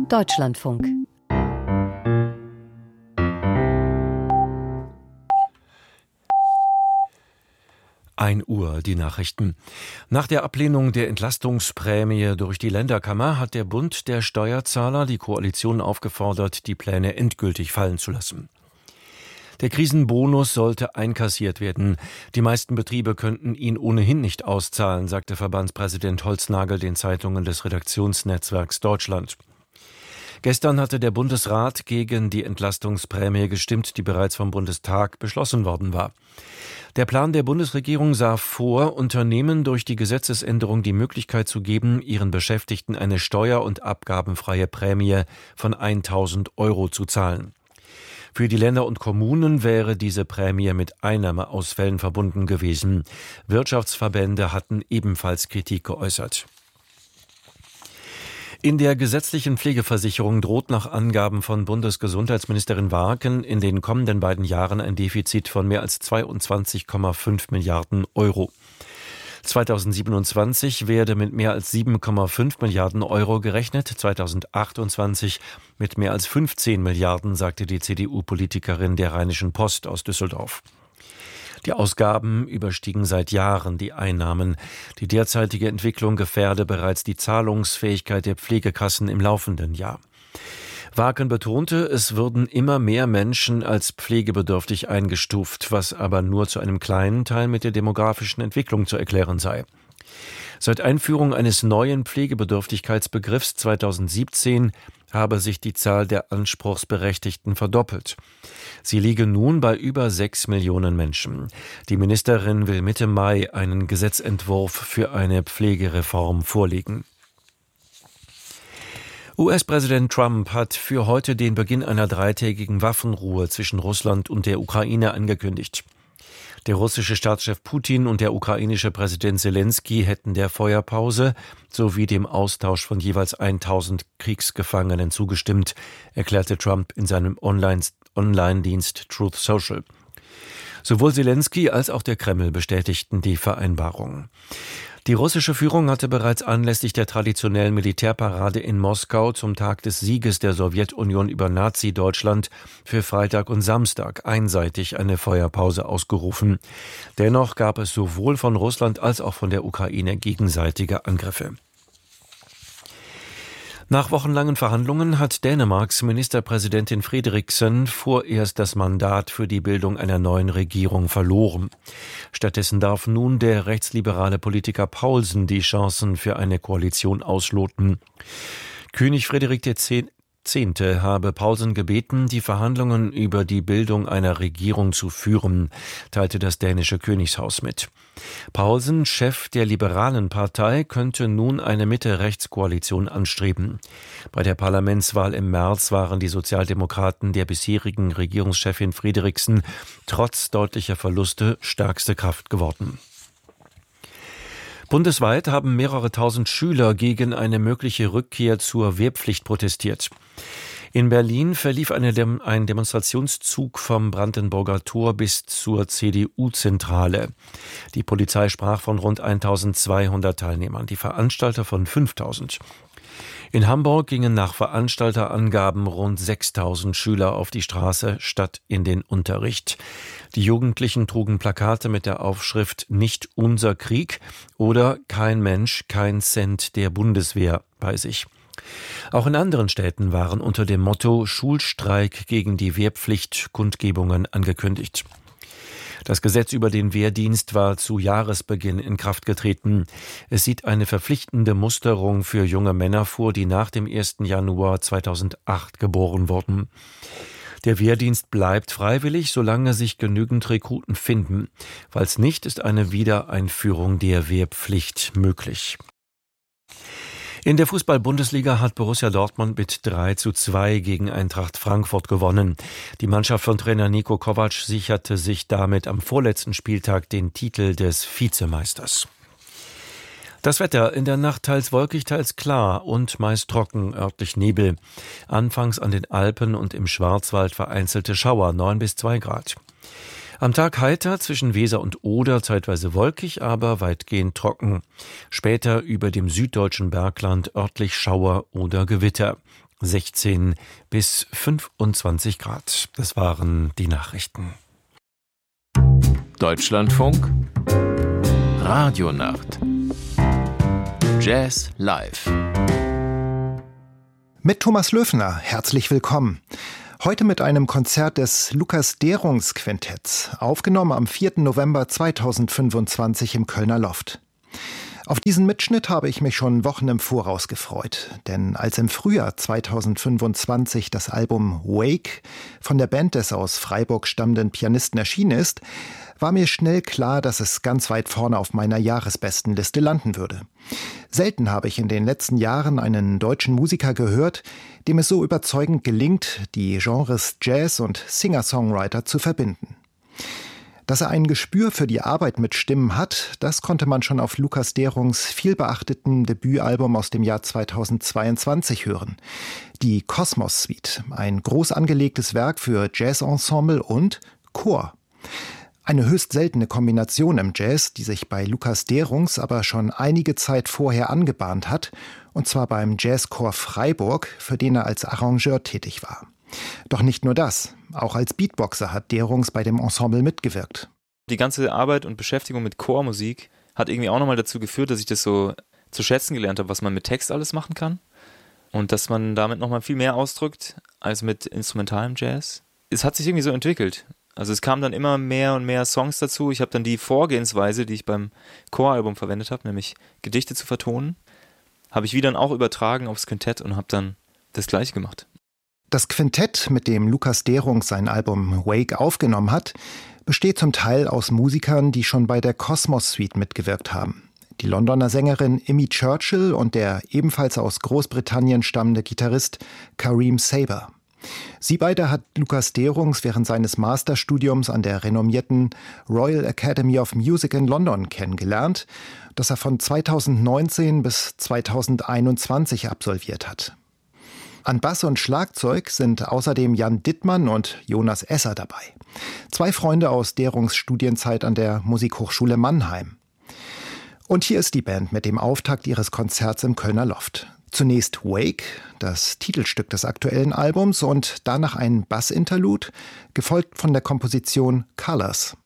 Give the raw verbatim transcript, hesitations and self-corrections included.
Deutschlandfunk. ein Uhr, die Nachrichten. Nach der Ablehnung der Entlastungsprämie durch die Länderkammer hat der Bund der Steuerzahler die Koalition aufgefordert, die Pläne endgültig fallen zu lassen. Der Krisenbonus sollte einkassiert werden. Die meisten Betriebe könnten ihn ohnehin nicht auszahlen, sagte Verbandspräsident Holznagel den Zeitungen des Redaktionsnetzwerks Deutschland. Gestern hatte der Bundesrat gegen die Entlastungsprämie gestimmt, die bereits vom Bundestag beschlossen worden war. Der Plan der Bundesregierung sah vor, Unternehmen durch die Gesetzesänderung die Möglichkeit zu geben, ihren Beschäftigten eine steuer- und abgabenfreie Prämie von tausend Euro zu zahlen. Für die Länder und Kommunen wäre diese Prämie mit Einnahmeausfällen verbunden gewesen. Wirtschaftsverbände hatten ebenfalls Kritik geäußert. In der gesetzlichen Pflegeversicherung droht nach Angaben von Bundesgesundheitsministerin Warken in den kommenden beiden Jahren ein Defizit von mehr als zweiundzwanzig Komma fünf Milliarden Euro. zweitausendsiebenundzwanzig werde mit mehr als sieben Komma fünf Milliarden Euro gerechnet, zweitausendachtundzwanzig mit mehr als fünfzehn Milliarden, sagte die C D U-Politikerin der Rheinischen Post aus Düsseldorf. Die Ausgaben überstiegen seit Jahren die Einnahmen. Die derzeitige Entwicklung gefährde bereits die Zahlungsfähigkeit der Pflegekassen im laufenden Jahr. Warken betonte, es würden immer mehr Menschen als pflegebedürftig eingestuft, was aber nur zu einem kleinen Teil mit der demografischen Entwicklung zu erklären sei. Seit Einführung eines neuen Pflegebedürftigkeitsbegriffs zweitausendsiebzehn habe sich die Zahl der Anspruchsberechtigten verdoppelt. Sie liege nun bei über sechs Millionen Menschen. Die Ministerin will Mitte Mai einen Gesetzentwurf für eine Pflegereform vorlegen. U S-Präsident Trump hat für heute den Beginn einer dreitägigen Waffenruhe zwischen Russland und der Ukraine angekündigt. Der russische Staatschef Putin und der ukrainische Präsident Selensky hätten der Feuerpause sowie dem Austausch von jeweils tausend Kriegsgefangenen zugestimmt, erklärte Trump in seinem Online- Online-Dienst Truth Social. Sowohl Selensky als auch der Kreml bestätigten die Vereinbarung. Die russische Führung hatte bereits anlässlich der traditionellen Militärparade in Moskau zum Tag des Sieges der Sowjetunion über Nazi-Deutschland für Freitag und Samstag einseitig eine Feuerpause ausgerufen. Dennoch gab es sowohl von Russland als auch von der Ukraine gegenseitige Angriffe. Nach wochenlangen Verhandlungen hat Dänemarks Ministerpräsidentin Frederiksen vorerst das Mandat für die Bildung einer neuen Regierung verloren. Stattdessen darf nun der rechtsliberale Politiker Paulsen die Chancen für eine Koalition ausloten. König Frederik der Zehnte habe Paulsen gebeten, die Verhandlungen über die Bildung einer Regierung zu führen, teilte das dänische Königshaus mit. Paulsen, Chef der liberalen Partei, könnte nun eine Mitte-Rechts-Koalition anstreben. Bei der Parlamentswahl im März waren die Sozialdemokraten der bisherigen Regierungschefin Frederiksen trotz deutlicher Verluste stärkste Kraft geworden. Bundesweit haben mehrere tausend Schüler gegen eine mögliche Rückkehr zur Wehrpflicht protestiert. In Berlin verlief eine Dem- ein Demonstrationszug vom Brandenburger Tor bis zur C D U-Zentrale. Die Polizei sprach von rund eintausendzweihundert Teilnehmern, die Veranstalter von fünftausend. In Hamburg gingen nach Veranstalterangaben rund sechstausend Schüler auf die Straße statt in den Unterricht. Die Jugendlichen trugen Plakate mit der Aufschrift »Nicht unser Krieg« oder »Kein Mensch, kein Cent der Bundeswehr« bei sich. Auch in anderen Städten waren unter dem Motto »Schulstreik gegen die Wehrpflicht« Kundgebungen angekündigt. Das Gesetz über den Wehrdienst war zu Jahresbeginn in Kraft getreten. Es sieht eine verpflichtende Musterung für junge Männer vor, die nach dem ersten Januar zweitausendacht geboren wurden. Der Wehrdienst bleibt freiwillig, solange sich genügend Rekruten finden. Falls nicht, ist eine Wiedereinführung der Wehrpflicht möglich. In der Fußball-Bundesliga hat Borussia Dortmund mit drei zu zwei gegen Eintracht Frankfurt gewonnen. Die Mannschaft von Trainer Niko Kovac sicherte sich damit am vorletzten Spieltag den Titel des Vizemeisters. Das Wetter: in der Nacht teils wolkig, teils klar und meist trocken, örtlich Nebel. Anfangs an den Alpen und im Schwarzwald vereinzelte Schauer, neun bis zwei Grad. Am Tag heiter, zwischen Weser und Oder zeitweise wolkig, aber weitgehend trocken. Später über dem süddeutschen Bergland örtlich Schauer oder Gewitter. sechzehn bis fünfundzwanzig Grad. Das waren die Nachrichten. Deutschlandfunk Radionacht Jazz live. Mit Thomas Löfner, herzlich willkommen. Heute mit einem Konzert des Lukas Dehrungs Quintetts, aufgenommen am vierten November zweitausendfünfundzwanzig im Kölner Loft. Auf diesen Mitschnitt habe ich mich schon Wochen im Voraus gefreut, denn als im Frühjahr zweitausendfünfundzwanzig das Album Wake von der Band des aus Freiburg stammenden Pianisten erschienen ist, war mir schnell klar, dass es ganz weit vorne auf meiner Jahresbestenliste landen würde. Selten habe ich in den letzten Jahren einen deutschen Musiker gehört, dem es so überzeugend gelingt, die Genres Jazz und Singer-Songwriter zu verbinden. Dass er ein Gespür für die Arbeit mit Stimmen hat, das konnte man schon auf Lukas Dehrungs vielbeachteten Debütalbum aus dem Jahr zweitausendzweiundzwanzig hören. Die Kosmos Suite, ein groß angelegtes Werk für Jazzensemble und Chor. Eine höchst seltene Kombination im Jazz, die sich bei Lukas Dehrungs aber schon einige Zeit vorher angebahnt hat, und zwar beim Jazzchor Freiburg, für den er als Arrangeur tätig war. Doch nicht nur das, auch als Beatboxer hat Dehrungs bei dem Ensemble mitgewirkt. Die ganze Arbeit und Beschäftigung mit Chormusik hat irgendwie auch nochmal dazu geführt, dass ich das so zu schätzen gelernt habe, was man mit Text alles machen kann und dass man damit nochmal viel mehr ausdrückt als mit instrumentalem Jazz. Es hat sich irgendwie so entwickelt. Also es kamen dann immer mehr und mehr Songs dazu. Ich habe dann die Vorgehensweise, die ich beim Choralbum verwendet habe, nämlich Gedichte zu vertonen, habe ich wieder dann auch übertragen aufs Quintett und habe dann das Gleiche gemacht. Das Quintett, mit dem Lukas Dehrungs sein Album Wake aufgenommen hat, besteht zum Teil aus Musikern, die schon bei der Kosmos Suite mitgewirkt haben. Die Londoner Sängerin Imi Churchill und der ebenfalls aus Großbritannien stammende Gitarrist Kareem Saber. Sie beide hat Lukas Dehrungs während seines Masterstudiums an der renommierten Royal Academy of Music in London kennengelernt, das er von zweitausendneunzehn bis zweitausendeinundzwanzig absolviert hat. An Bass und Schlagzeug sind außerdem Jan Dittmann und Jonas Esser dabei. Zwei Freunde aus Dehrungs Studienzeit an der Musikhochschule Mannheim. Und hier ist die Band mit dem Auftakt ihres Konzerts im Kölner Loft. Zunächst Wake, das Titelstück des aktuellen Albums, und danach ein Bassinterlude, gefolgt von der Komposition Colors.